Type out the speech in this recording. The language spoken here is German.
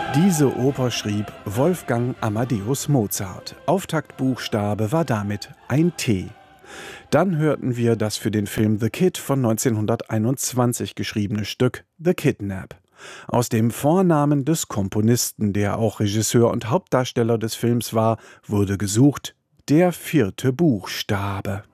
Diese Oper schrieb Wolfgang Amadeus Mozart. Auftaktbuchstabe war damit ein T. Dann hörten wir das für den Film The Kid von 1921 geschriebene Stück The Kidnap. Aus dem Vornamen des Komponisten, der auch Regisseur und Hauptdarsteller des Films war, wurde gesucht der 4. Buchstabe.